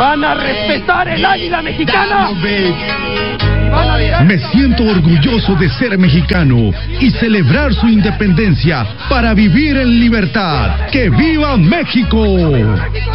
¿Van a respetar el águila mexicana? Me siento orgulloso de ser mexicano y celebrar su independencia para vivir en libertad. ¡Que viva México!